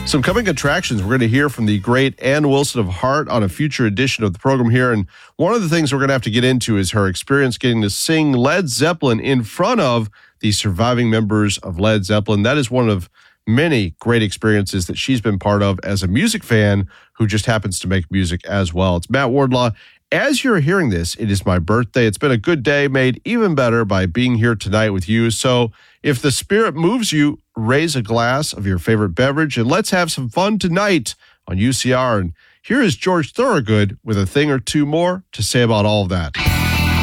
Some coming attractions. We're going to hear from the great Ann Wilson of Heart on a future edition of the program here. And one of the things we're going to have to get into is her experience getting to sing Led Zeppelin in front of the surviving members of Led Zeppelin. That is one of many great experiences that she's been part of as a music fan who just happens to make music as well. It's Matt Wardlaw. As you're hearing this, it is my birthday. It's been a good day, made even better by being here tonight with you. So if the spirit moves you, raise a glass of your favorite beverage and let's have some fun tonight on UCR. And here is George Thorogood with a thing or two more to say about all of that.